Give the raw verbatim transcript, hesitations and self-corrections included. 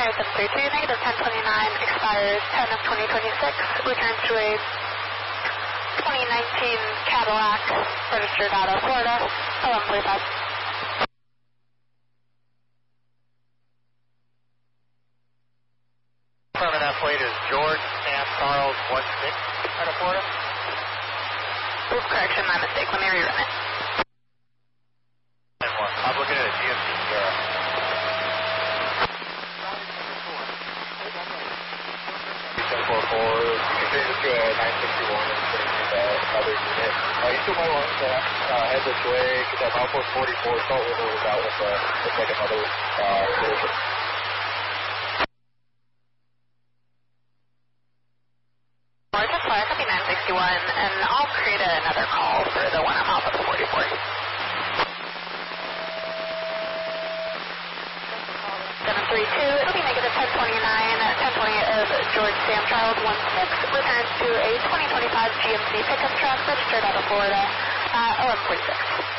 Tower seven three two, negative ten twenty-nine, expires ten of twenty twenty-six, returns to a twenty nineteen Cadillac, registered out of Florida, eleven forty-five. Affirmative, that plate is George Sam Charles one six out of Florida. Oops, correction, my mistake. Let me rerun it. ten one. I'm looking at a G M C Sierra. seven four four, you can change it to a nine sixty-one and put it in the other unit. Uh, you still might want to uh, head this way, because that Outpost forty-four, Salt River was out with uh, looks like another uh, version. Well, it's a fire, copy nine sixty-one, and I'll create another call for the one I'm off of the forty-four. seven three two, it'll be negative ten twenty-nine, ten twenty of George Sam Charles one six, returns to a twenty twenty-five G M C pickup truck registered out of Florida, uh, eleven forty-six.